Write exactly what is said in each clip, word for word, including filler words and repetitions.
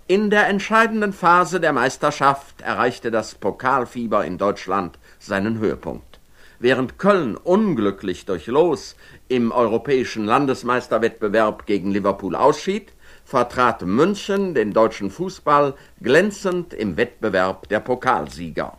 In der entscheidenden Phase der Meisterschaft erreichte das Pokalfieber in Deutschland seinen Höhepunkt. Während Köln unglücklich durch Los im europäischen Landesmeisterwettbewerb gegen Liverpool ausschied, vertrat München den deutschen Fußball glänzend im Wettbewerb der Pokalsieger.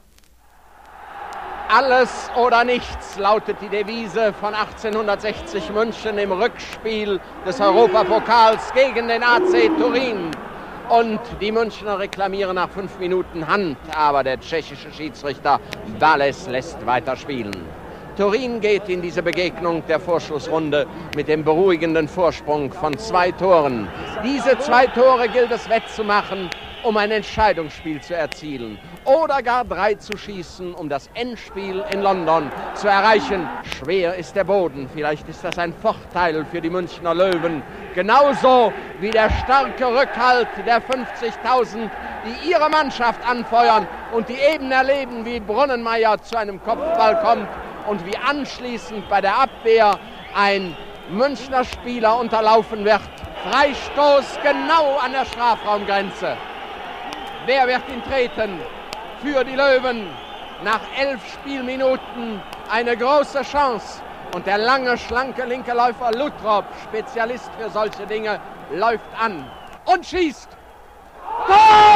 Alles oder nichts lautet die Devise von achtzehnhundertsechzig München im Rückspiel des Europapokals gegen den A C Turin. Und die Münchner reklamieren nach fünf Minuten Hand, aber der tschechische Schiedsrichter Bales lässt weiter spielen. Turin geht in diese Begegnung der Vorschlussrunde mit dem beruhigenden Vorsprung von zwei Toren. Diese zwei Tore gilt es wettzumachen, um ein Entscheidungsspiel zu erzielen oder gar drei zu schießen, um das Endspiel in London zu erreichen. Schwer ist der Boden, vielleicht ist das ein Vorteil für die Münchner Löwen, genauso wie der starke Rückhalt der fünfzigtausend, die ihre Mannschaft anfeuern und die eben erleben, wie Brunnenmeier zu einem Kopfball kommt und wie anschließend bei der Abwehr ein Münchner Spieler unterlaufen wird. Freistoß genau an der Strafraumgrenze. Wer wird ihn treten? Für die Löwen nach elf Spielminuten eine große Chance. Und der lange, schlanke linke Läufer Luttrop, Spezialist für solche Dinge, läuft an und schießt. Tor!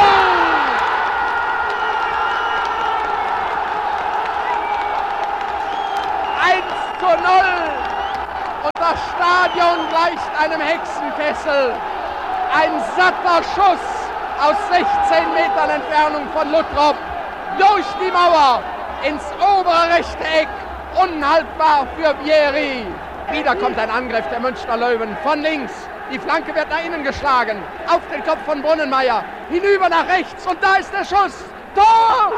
eins zu null. Und das Stadion gleicht einem Hexenkessel. Ein satter Schuss aus sechzehn Metern Entfernung von Luttrop, durch die Mauer, ins obere rechte Eck, unhaltbar für Vieri. Wieder kommt ein Angriff der Münchner Löwen von links. Die Flanke wird nach innen geschlagen, auf den Kopf von Brunnenmeier, hinüber nach rechts und da ist der Schuss. Tor!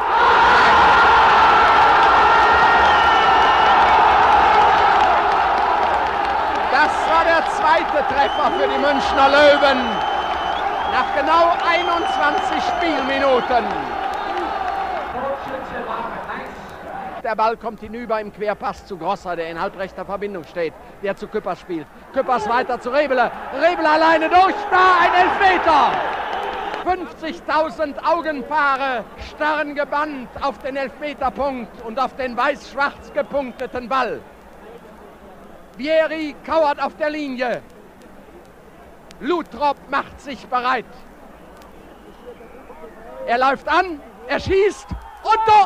Das war der zweite Treffer für die Münchner Löwen. Nach genau einundzwanzig Spielminuten. Der Ball kommt hinüber im Querpass zu Grosser, der in halbrechter Verbindung steht, der zu Küppers spielt. Küppers weiter zu Rebele. Rebele alleine durch, da ein Elfmeter. fünfzigtausend Augenpaare starren gebannt auf den Elfmeterpunkt und auf den weiß-schwarz gepunkteten Ball. Vieri kauert auf der Linie. Luttrop macht sich bereit. Er läuft an, er schießt und Tor!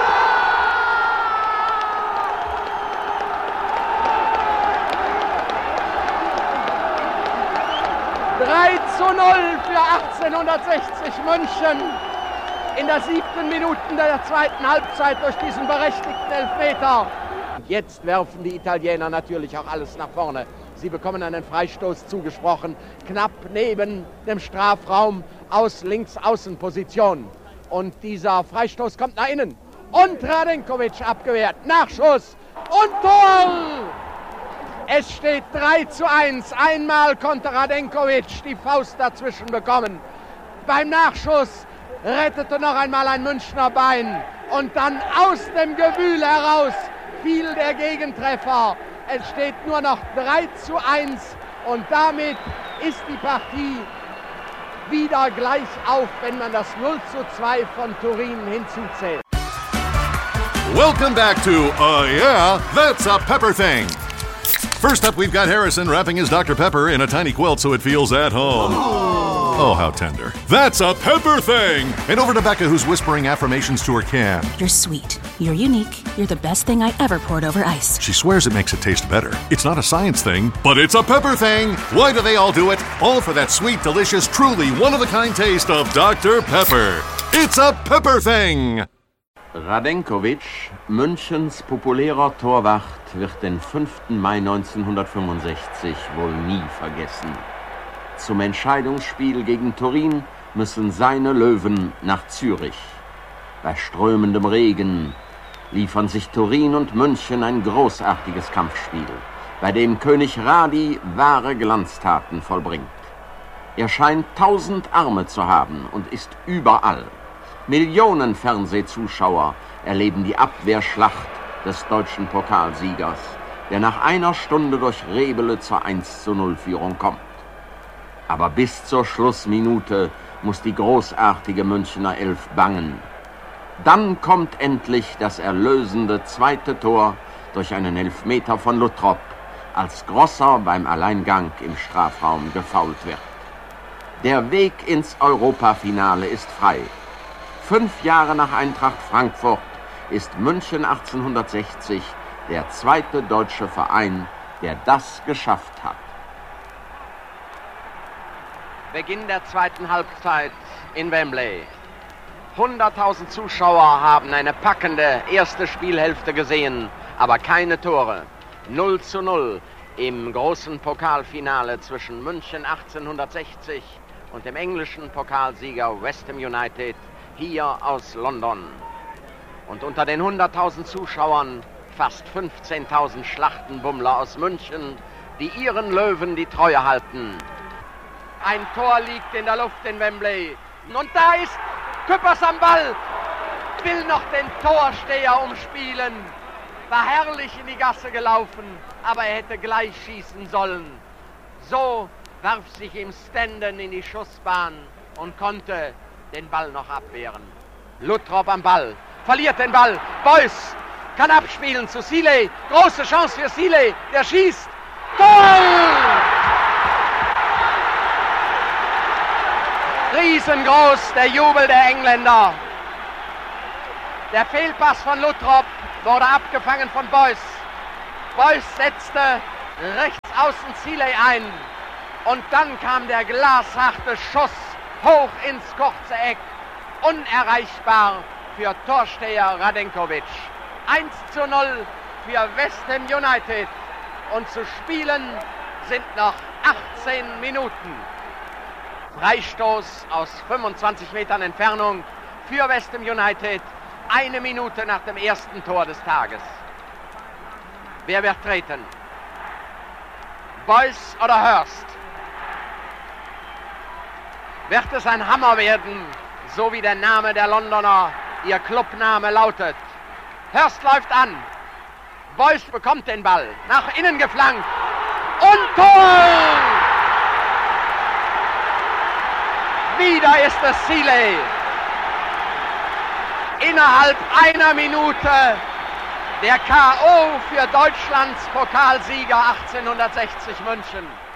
drei zu null für achtzehnhundertsechzig München in der siebten Minute der zweiten Halbzeit durch diesen berechtigten Elfmeter. Jetzt werfen die Italiener natürlich auch alles nach vorne. Sie bekommen einen Freistoß zugesprochen, knapp neben dem Strafraum aus Linksaußenposition. Und dieser Freistoß kommt nach innen. Und Radenkovic abgewehrt. Nachschuss und Tor! Es steht drei zu eins. Einmal konnte Radenkovic die Faust dazwischen bekommen. Beim Nachschuss rettete noch einmal ein Münchner Bein. Und dann aus dem Gewühl heraus fiel der Gegentreffer. Es steht nur noch drei zu eins und damit ist die Partie wieder gleich auf, wenn man das null zu zwei von Turin hinzuzählt. Welcome back to Uh Yeah, That's a Pepper Thing. First up, we've got Harrison wrapping his Doctor Pepper in a tiny quilt so it feels at home. Oh, how tender. That's a Pepper Thing! And over to Becca, who's whispering affirmations to her can. You're sweet. You're unique. You're the best thing I ever poured over ice. She swears it makes it taste better. It's not a science thing, but it's a Pepper Thing! Why do they all do it? All for that sweet, delicious, truly one-of-a-kind taste of Doctor Pepper. It's a Pepper Thing! Radenkovic, Münchens populärer Torwart, wird den fünften Mai neunzehnhundertfünfundsechzig wohl nie vergessen. Zum Entscheidungsspiel gegen Turin müssen seine Löwen nach Zürich. Bei strömendem Regen liefern sich Turin und München ein großartiges Kampfspiel, bei dem König Radi wahre Glanztaten vollbringt. Er scheint tausend Arme zu haben und ist überall. Millionen Fernsehzuschauer erleben die Abwehrschlacht des deutschen Pokalsiegers, der nach einer Stunde durch Rebele zur eins zu null Führung kommt. Aber bis zur Schlussminute muss die großartige Münchner Elf bangen. Dann kommt endlich das erlösende zweite Tor durch einen Elfmeter von Luttrop, als Grosser beim Alleingang im Strafraum gefoult wird. Der Weg ins Europafinale ist frei. Fünf Jahre nach Eintracht Frankfurt ist München achtzehnhundertsechzig der zweite deutsche Verein, der das geschafft hat. Beginn der zweiten Halbzeit in Wembley. hunderttausend Zuschauer haben eine packende erste Spielhälfte gesehen, aber keine Tore. null zu null im großen Pokalfinale zwischen München achtzehnhundertsechzig und dem englischen Pokalsieger West Ham United hier aus London. Und unter den hunderttausend Zuschauern fast fünfzehntausend Schlachtenbummler aus München, die ihren Löwen die Treue halten. Ein Tor liegt in der Luft in Wembley. Und da ist Küppers am Ball. Will noch den Torsteher umspielen. War herrlich in die Gasse gelaufen, aber er hätte gleich schießen sollen. So warf sich ihm Standen in die Schussbahn und konnte den Ball noch abwehren. Luttrop am Ball, verliert den Ball. Beuys kann abspielen zu Seeley. Große Chance für Seeley, der schießt. Tor! Riesengroß der Jubel der Engländer. Der Fehlpass von Luttrop wurde abgefangen von Beuys. Beuys setzte rechts außen Seeley ein. Und dann kam der glasharte Schuss hoch ins kurze Eck. Unerreichbar für Torsteher Radenkovic. eins zu null für West Ham United. Und zu spielen sind noch achtzehn Minuten. Freistoß aus fünfundzwanzig Metern Entfernung für West Ham United. Eine Minute nach dem ersten Tor des Tages. Wer wird treten? Beuys oder Hurst? Wird es ein Hammer werden, so wie der Name der Londoner, ihr Clubname lautet? Hurst läuft an. Beuys bekommt den Ball, nach innen geflankt. Und Tor! Wieder ist es Seeley. Innerhalb einer Minute der K O für Deutschlands Pokalsieger achtzehnhundertsechzig München.